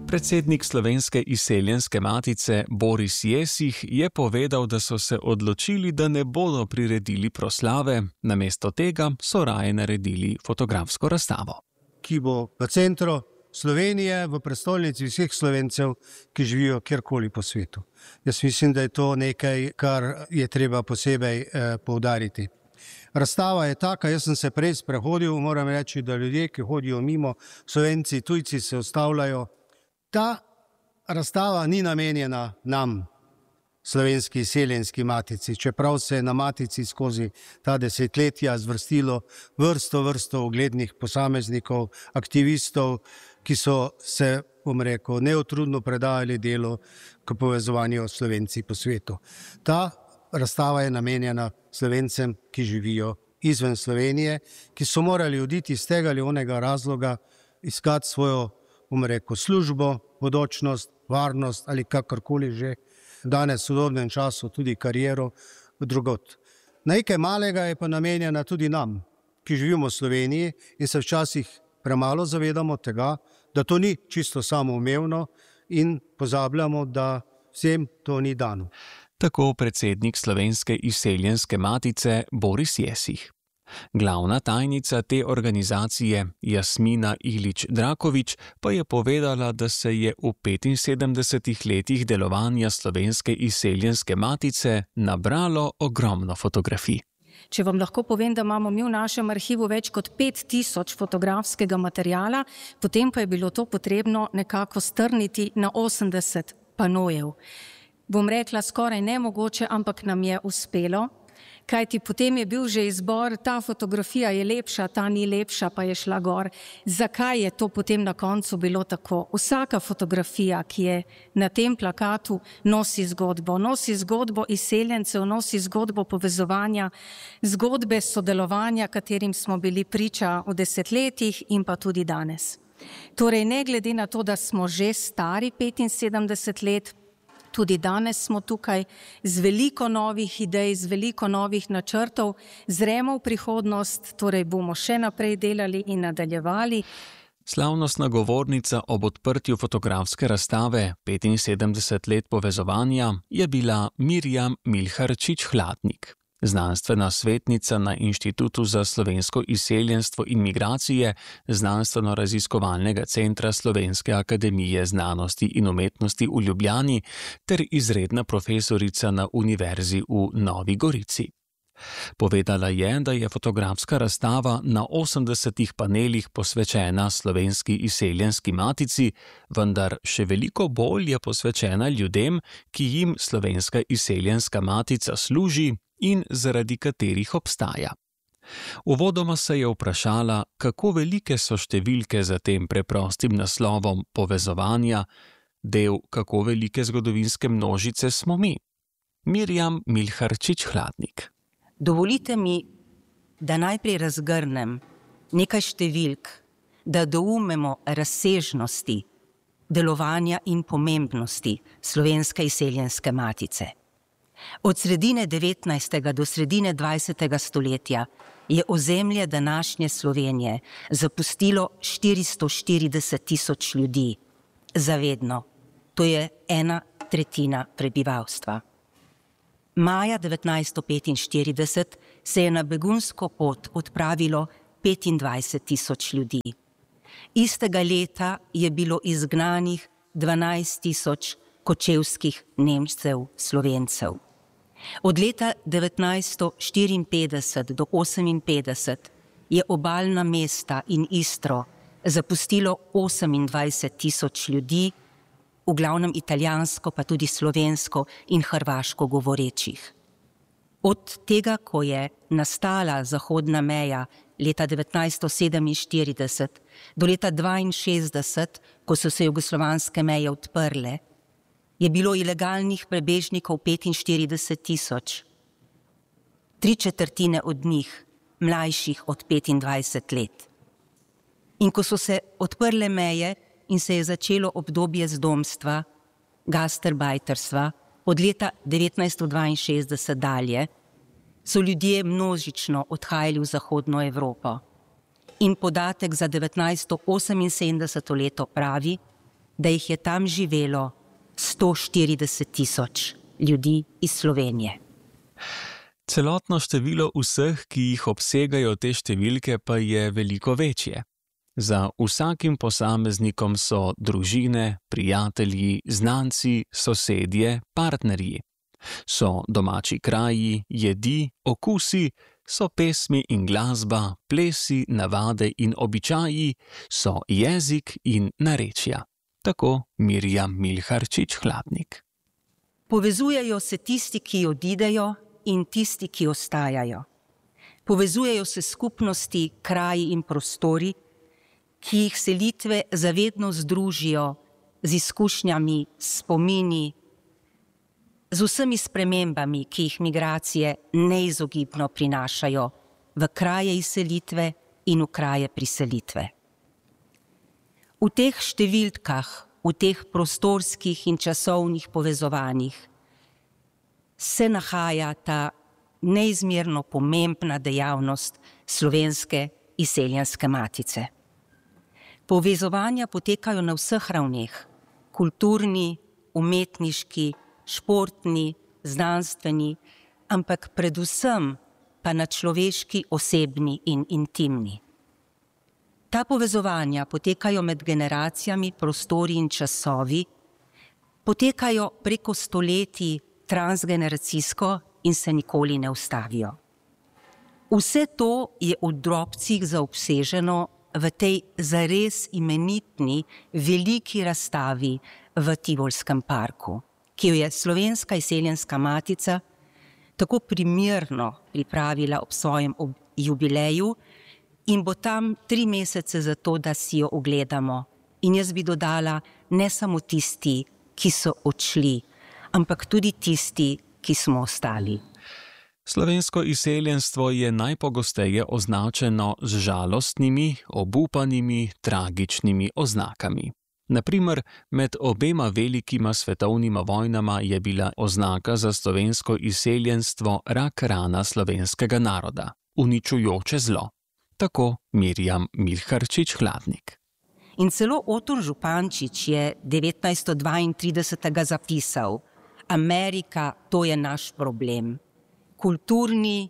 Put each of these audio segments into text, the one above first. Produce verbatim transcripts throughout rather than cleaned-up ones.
Predsednik Slovenske izseljenske matice Boris Jesih je povedal, da so se odločili, da ne bodo priredili proslave, namesto tega so raje naredili fotografsko razstavo. Ki bo v centru Slovenije, v prestolnici vseh Slovencev, ki živijo kjerkoli po svetu. Jaz mislim, da je to nekaj, kar je treba posebej eh, poudariti. Razstava je taka, jaz sem se prej sprehodil, moram reči, da ljudje, ki hodijo mimo, Slovenci, tujci se ustavljajo. Ta razstava ni namenjena nam, Slovenski izseljenski matici, čeprav se je na matici skozi ta desetletja zvrstilo vrsto, vrsto uglednih posameznikov, aktivistov, ki so se, bom rekel, neutrudno predajali delu k povezovanju Slovenci po svetu. Ta razstava je namenjena Slovencem, ki živijo izven Slovenije, ki so morali oditi iz tega ali onega razloga, iskati svojo, bom rekel, službo, bodočnost, varnost ali kakorkoli že, danes v sodobnem času tudi kariero drugod. Nekaj malega je pa namenjena tudi nam, ki živimo v Sloveniji in se včasih premalo zavedamo tega, da to ni čisto samoumevno in pozabljamo, da vsem to ni dano. Tako predsednik Slovenske izseljenske matice Boris Jesih. Glavna tajnica te organizacije Jasmina Ilić-Draković pa je povedala, da se je v petinsedemdesetih letih delovanja Slovenske izseljenske matice nabralo ogromno fotografij. Če vam lahko povem, da imamo mi v našem arhivu več kot pet tisoč fotografskega materijala, potem pa je bilo to potrebno nekako strniti na osemdeset panojev. Bom rekla skoraj nemogoče, ampak nam je uspelo. Kajti potem je bil že izbor, ta fotografija je lepša, ta ni lepša, pa je šla gor. Zakaj je to potem na koncu bilo tako? Vsaka fotografija, ki je na tem plakatu, nosi zgodbo. Nosi zgodbo izseljencev, nosi zgodbo povezovanja, zgodbe sodelovanja, katerim smo bili priča v desetletjih in pa tudi danes. Torej, ne glede na to, da smo že stari petinsedemdeset let, tudi danes smo tukaj z veliko novih idej, z veliko novih načrtov, zremo v prihodnost, torej bomo še naprej delali in nadaljevali. Slavnostna govornica ob odprtju fotografske razstave petinsedemdeset let povezovanja je bila Mirjam Milharčič-Hladnik, znanstvena svetnica na Inštitutu za slovensko izseljenstvo in migracije Znanstveno-raziskovalnega centra Slovenske akademije znanosti in umetnosti v Ljubljani ter izredna profesorica na Univerzi v Novi Gorici. Povedala je, da je fotografska razstava na osemdesetih panelih posvečena Slovenski izseljenski matici, vendar še veliko bolj je posvečena ljudem, ki jim Slovenska izseljenska matica služi in zaradi katerih obstaja. Uvodoma se je vprašala, kako velike so številke za tem preprostim naslovom povezovanja, del kako velike zgodovinske množice smo mi. Mirjam Milharčič-Hladnik. Dovolite mi, da najprej razgrnem nekaj številk, da doumemo razsežnosti delovanja in pomembnosti Slovenske izseljenske matice. Od sredine devetnajstega do sredine dvajsetega stoletja je ozemlje današnje Slovenije zapustilo štiristo štirideset tisoč ljudi. Zavedno. To je ena tretjina prebivalstva. Maja devetnajststo petinštirideset se je na begunsko pot odpravilo petindvajset tisoč ljudi. Istega leta je bilo izgnanih dvanajst tisoč kočevskih Nemcev, Slovencev. Od leta devetnajststo štiriinpetdeset do oseminpetdeset je obalna mesta in Istro zapustilo osemindvajset tisoč ljudi, v glavnem italijansko, pa tudi slovensko in hrvaško govorečih. Od tega, ko je nastala zahodna meja leta devetnajststo sedeminštirideset do leta dvainšestdeset, ko so se jugoslovanske meje odprle, je bilo ilegalnih prebežnikov petinštirideset tisoč. Tri četrtine od njih mlajših od petindvajset let. In ko so se odprle meje in se je začelo obdobje zdomstva, gastarbajterstva, od leta devetnajststo dvainšestdeset dalje, so ljudje množično odhajali v zahodno Evropo. In podatek za devetnajststo oseminsedemdeseto leto pravi, da jih je tam živelo sto štirideset tisoč ljudi iz Slovenije. Celotno število vseh, ki jih obsegajo te številke, pa je veliko večje. Za vsakim posameznikom so družine, prijatelji, znanci, sosedje, partnerji. So domači kraji, jedi, okusi, so pesmi in glasba, plesi, navade in običaji, so jezik in narečja. Tako Mirjam Milharčič Hladnik. Povezujejo se tisti, ki odidejo, in tisti, ki ostajajo. Povezujejo se skupnosti, kraji in prostori, ki jih selitve zavedno združijo z izkušnjami, spomini, z vsemi spremembami, ki jih migracije neizogibno prinašajo v kraje izselitve in v kraje priselitve. V teh številkah, v teh prostorskih in časovnih povezovanjih se nahaja ta neizmerno pomembna dejavnost Slovenske izseljenske matice. Povezovanja potekajo na vseh ravneh, kulturni, umetniški, športni, znanstveni, ampak predvsem pa na človeški, osebni in intimni. Ta povezovanja potekajo med generacijami, prostori in časovi, potekajo preko stoletij transgeneracijsko in se nikoli ne ustavijo. Vse to je v drobcih zaobseženo v tej zares imenitni veliki razstavi v Tivolskem parku, ki jo je Slovenska izseljenska matica tako primerno pripravila ob svojem jubileju in bo tam tri mesece za to, da si jo ogledamo. In jaz bi dodala, ne samo tisti, ki so odšli, ampak tudi tisti, ki smo ostali. Slovensko izseljenstvo je najpogosteje označeno z žalostnimi, obupanimi, tragičnimi oznakami. Na primer, med obema velikima svetovnima vojnama je bila oznaka za slovensko izseljenstvo rak rana slovenskega naroda, uničujoče zlo. Tako Mirjam Milharčič Hladnik. In celo Oton Župančič je devetnajststo dvaintridesetega zapisal: Amerika, to je naš problem. Kulturni,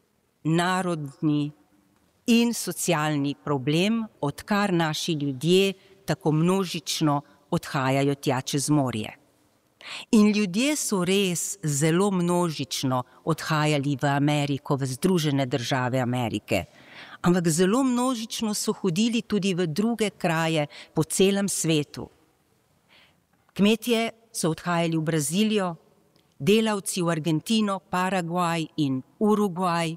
narodni in socialni problem, odkar naši ljudje tako množično odhajajo tja čez morje. In ljudje so res zelo množično odhajali v Ameriko, v Združene države Amerike, ampak zelo množično so hodili tudi v druge kraje po celem svetu. Kmetje so odhajali v Brazilijo, delavci v Argentino, Paragvaj in Urugvaj.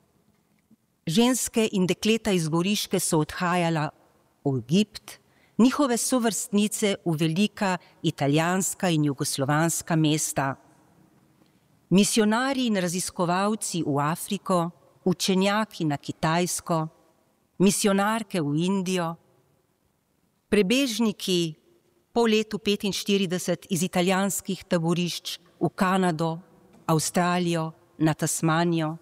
Ženske in dekleta iz Goriške so odhajala v Egipt, njihove sovrstnice v velika italijanska in jugoslovanska mesta. Misionarji in raziskovalci v Afriko, učenjaki na Kitajsko, misionarke v Indijo, prebežniki po letu petinštirideset iz italijanskih taborišč v Kanado, Avstralijo, na Tasmanijo.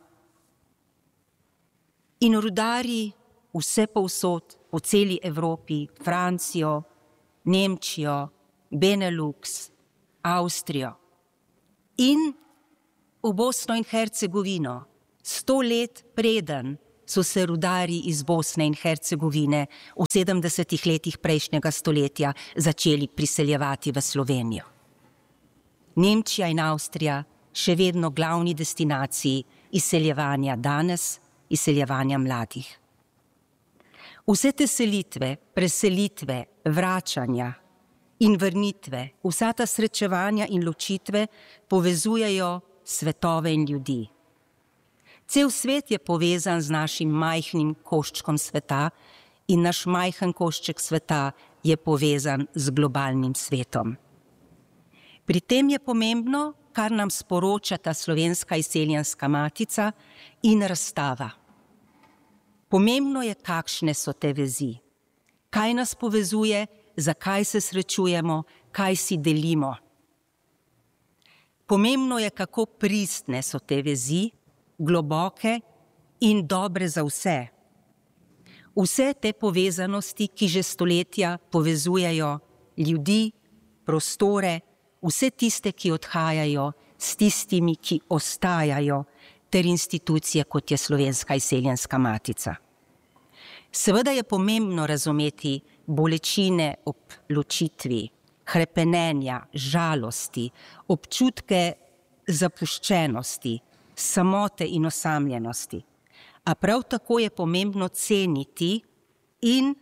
In rudarji vse povsod, po celi Evropi, Francijo, Nemčijo, Benelux, Avstrijo. In v Bosno in Hercegovino, sto let preden so se rudarji iz Bosne in Hercegovine v sedemdesetih letih prejšnjega stoletja začeli priseljevati v Slovenijo. Nemčija in Avstrija še vedno glavni destinaciji izseljevanja danes, izseljevanja mladih. Vse te selitve, preselitve, vračanja in vrnitve, vsa ta srečevanja in ločitve povezujejo svetove in ljudi. Cel svet je povezan z našim majhnim koščkom sveta in naš majhen košček sveta je povezan z globalnim svetom. Pri tem je pomembno, kar nam sporoča ta Slovenska izseljenska matica in razstava. Pomembno je, kakšne so te vezi, kaj nas povezuje, zakaj se srečujemo, kaj si delimo. Pomembno je, kako pristne so te vezi, globoke in dobre za vse. Vse te povezanosti, ki že stoletja povezujejo ljudi, prostore, vse tiste, ki odhajajo, s tistimi, ki ostajajo, ter institucije, kot je Slovenska izseljenska matica. Seveda je pomembno razumeti bolečine ob ločitvi, hrepenenja, žalosti, občutke zapuščenosti, samote in osamljenosti. A prav tako je pomembno ceniti in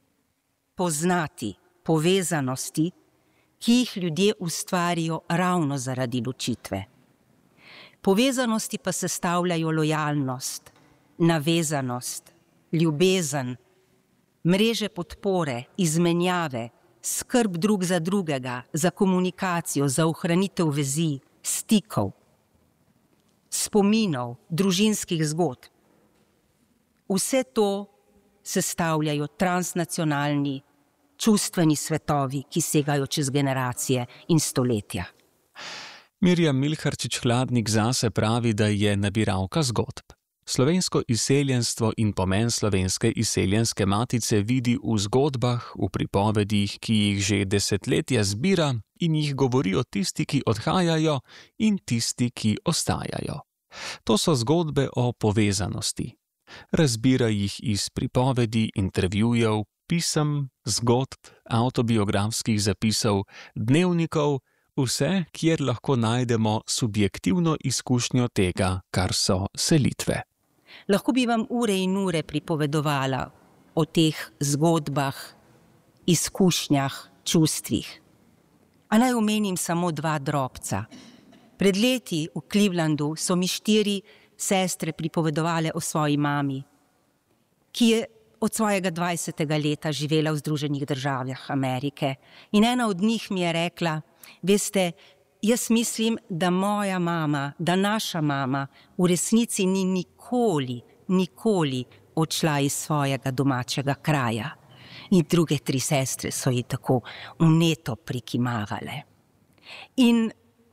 poznati povezanosti, ki jih ljudje ustvarijo ravno zaradi ločitve. Povezanosti pa sestavljajo lojalnost, navezanost, ljubezen, mreže podpore, izmenjave, skrb drug za drugega, za komunikacijo, za ohranitev vezi, stikov, spominov, družinskih zgodb. Vse to sestavljajo transnacionalni, čustveni svetovi, ki segajo čez generacije in stoletja. Mirjam Milharčič Hladnik zase pravi, da je nabiralka zgodb. Slovensko izseljenstvo in pomen Slovenske izseljenske matice vidi v zgodbah, v pripovedih, ki jih že desetletja zbira in jih govorijo tisti, ki odhajajo in tisti, ki ostajajo. To so zgodbe o povezanosti. Razbira jih iz pripovedi, intervjujev, pisem, zgodb, avtobiografskih zapisov, dnevnikov, vse, kjer lahko najdemo subjektivno izkušnjo tega, kar so selitve. Lahko bi vam ure in ure pripovedovala o teh zgodbah, izkušnjah, čustvih. A naj omenim samo dva drobca. Pred leti v Clevelandu so mi štiri sestre pripovedovale o svoji mami, ki je od svojega dvajsetega leta živela v Združenih državah Amerike. In ena od njih mi je rekla, veste, jaz mislim, da moja mama, da naša mama v resnici ni nikoli, nikoli odšla iz svojega domačega kraja. In druge tri sestre so ji tako vneto prikimavale. In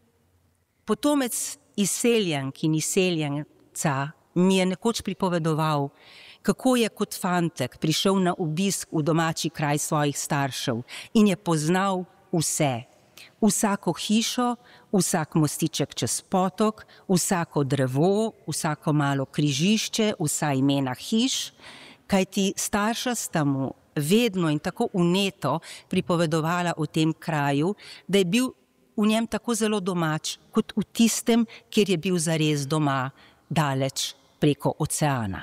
potomec izseljenk in izseljenca mi je nekoč pripovedoval, kako je kot fantek prišel na obisk v domači kraj svojih staršev in je poznal vse. Vsako hišo, vsak mostiček čez potok, vsako drevo, vsako malo križišče, vsa imena hiš, kajti starša sta mu vedno in tako vneto pripovedovala o tem kraju, da je bil v njem tako zelo domač, kot v tistem, kjer je bil zares doma, daleč preko oceana.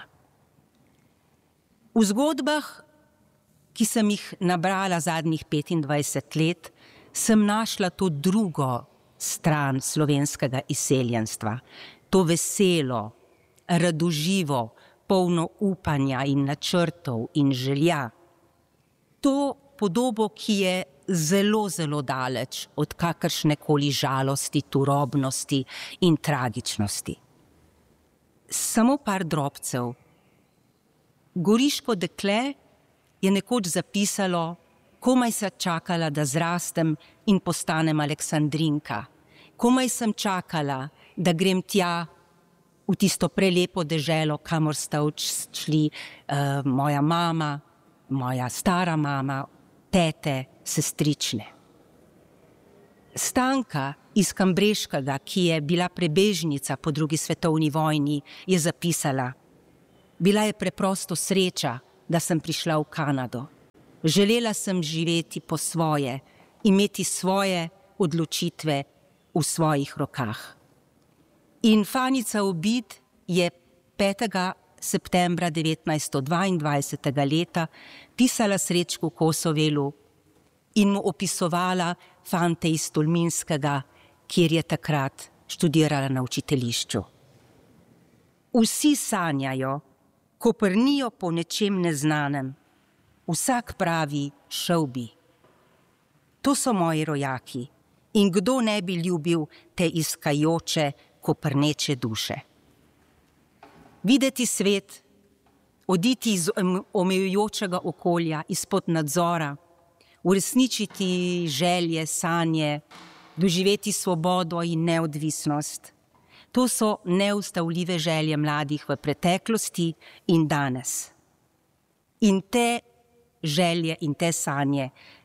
V zgodbah, ki sem jih nabrala zadnjih petindvajset let, sem našla to drugo stran slovenskega izseljenstva, to veselo, radoživo, polno upanja in načrtov in želja. To podobo, ki je zelo, zelo daleč od kakršnekoli žalosti, turobnosti in tragičnosti. Samo par drobcev. Goriško dekle je nekoč zapisalo, komaj sem čakala, da zrastem in postanem Aleksandrinka. Komaj sem čakala, da grem tja v tisto prelepo deželo, kamor sta odšli uh, moja mama, moja stara mama, tete, sestrične. Stanka iz Kambreškega, ki je bila prebežnica po drugi svetovni vojni, je zapisala, bila je preprosto sreča, da sem prišla v Kanado. Želela sem živeti po svoje, imeti svoje odločitve v svojih rokah. In Fanica Obid je petega septembra devetnajststo dvaindvajsetega leta pisala Srečku Kosovelu in mu opisovala fante iz Tolminskega, kjer je takrat študirala na učiteljišču. Vsi sanjajo, koprnijo po nečem neznanem. Vsak pravi, šel bi. To so moji rojaki in kdo ne bi ljubil te iskajoče, koprneče duše. Videti svet, oditi iz omejujočega okolja, izpod nadzora, uresničiti želje, sanje, doživeti svobodo in neodvisnost. To so neustavljive želje mladih v preteklosti in danes. In te želje in te sanje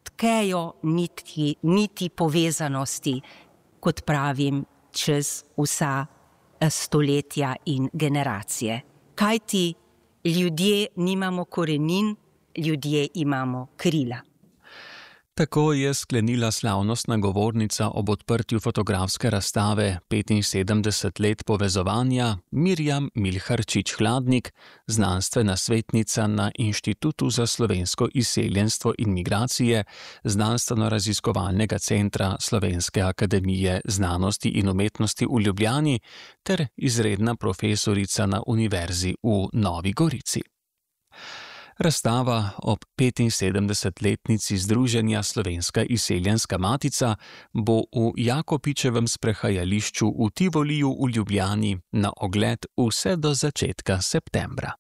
tkejo niti, niti povezanosti, kot pravim, čez vsa stoletja in generacije. Kajti ljudje nimamo korenin, ljudje imamo krila. Tako je sklenila slavnostna govornica ob odprtju fotografske razstave petinsedemdeset let povezovanja Mirjam Milharčič Hladnik, znanstvena svetnica na Inštitutu za slovensko izseljenstvo in migracije Znanstveno-raziskovalnega centra Slovenske akademije znanosti in umetnosti v Ljubljani ter izredna profesorica na Univerzi v Novi Gorici. Razstava ob petinsedemdesetletnici Združenja Slovenska izseljenska matica bo v Jakopičevem sprehajališču v Tivoliju v Ljubljani na ogled vse do začetka septembra.